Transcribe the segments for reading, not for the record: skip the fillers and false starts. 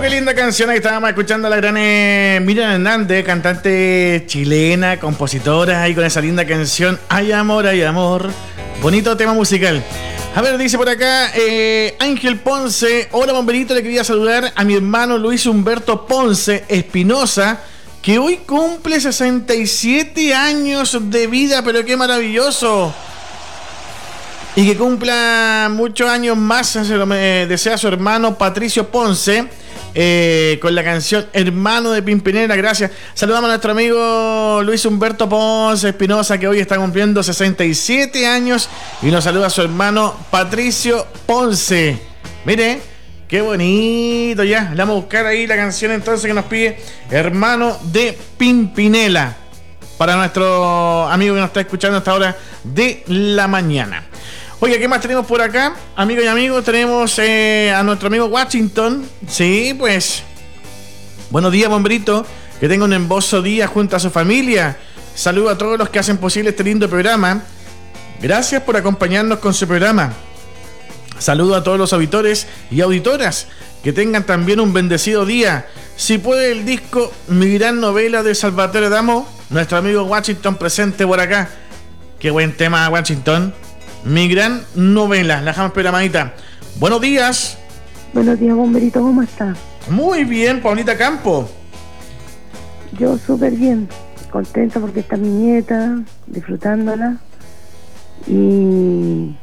qué linda canción. Ahí estábamos escuchando a la gran Miriam Hernández, cantante chilena, compositora, ahí con esa linda canción Hay amor, hay amor. Bonito tema musical. A ver, dice por acá Ángel Ponce. Hola, bomberito, le quería saludar a mi hermano Luis Humberto Ponce Espinosa, que hoy cumple 67 años de vida, pero qué maravilloso. Y que cumpla muchos años más, se lo desea su hermano Patricio Ponce, con la canción Hermano de Pimpinela. Gracias. Saludamos a nuestro amigo Luis Humberto Ponce Espinosa, que hoy está cumpliendo 67 años, y nos saluda a su hermano Patricio Ponce. Mire, qué bonito. Ya, le vamos a buscar ahí la canción entonces que nos pide Hermano de Pimpinela, para nuestro amigo que nos está escuchando a esta hora de la mañana. Oye, ¿qué más tenemos por acá? Amigos y amigos, tenemos a nuestro amigo Washington. Sí, pues. Buenos días, bomberito. Que tenga un hermoso día junto a su familia. Saludo a todos los que hacen posible este lindo programa. Gracias por acompañarnos con su programa. Saludo a todos los auditores y auditoras. Que tengan también un bendecido día. Si puede, el disco Mi Gran Novela de Salvatore Adamo. Nuestro amigo Washington presente por acá. Qué buen tema, Washington. Mi Gran Novela. La dejamos programadita. Buenos días. Buenos días, bomberito, ¿cómo está? Muy bien, Paulita Campo. Yo súper bien, contenta porque está mi nieta, disfrutándola, y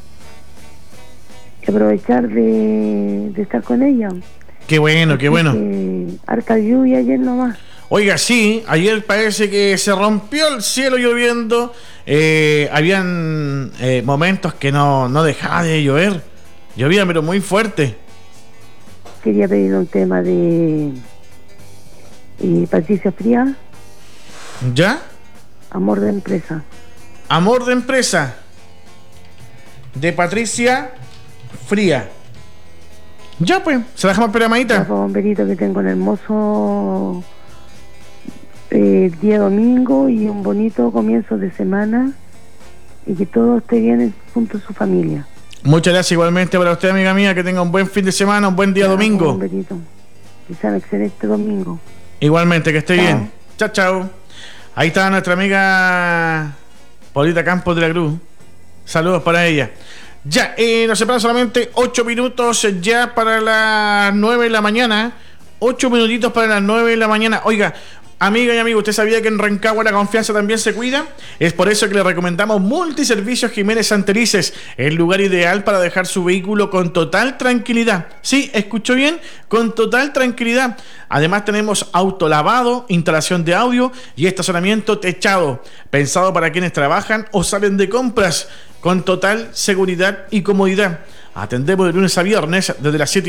aprovechar de estar con ella. Qué bueno, qué bueno. Harta lluvia ayer nomás. Oiga, sí, ayer parece que se rompió el cielo lloviendo. Habían momentos que no dejaba de llover. Llovía, pero muy fuerte. Quería pedir un tema de Patricia Fría. ¿Ya? Amor de empresa. Amor de empresa. De Patricia Fría. Ya, pues, se la dejamos programadita. Bomberito, que tengo un hermoso día domingo y un bonito comienzo de semana, y que todo esté bien junto a su familia. Muchas gracias igualmente para usted, amiga mía, que tenga un buen fin de semana, un buen día domingo. Bomberito, que sea un excelente domingo. Igualmente, que esté bien. Chao, chao. Ahí está nuestra amiga Paulita Campos de la Cruz. Saludos para ella. Ya, nos separan solamente 8 minutos ya para las 9 de la mañana. 8 minutitos para las 9 de la mañana. Oiga, amiga y amigo, ¿usted sabía que en Rancagua la confianza también se cuida? Es por eso que le recomendamos Multiservicios Jiménez Santelices, el lugar ideal para dejar su vehículo con total tranquilidad. Sí, escuchó bien, con total tranquilidad. Además tenemos autolavado, instalación de audio y estacionamiento techado, pensado para quienes trabajan o salen de compras, con total seguridad y comodidad. Atendemos de lunes a viernes desde las 7